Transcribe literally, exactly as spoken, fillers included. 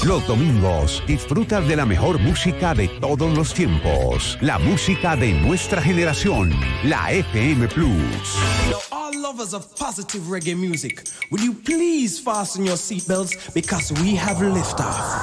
Los domingos disfruta de la mejor música de todos los tiempos. La música de nuestra generación. La F M Plus. Now, all lovers of positive reggae music, will you please fasten your seatbelts because we have liftoff.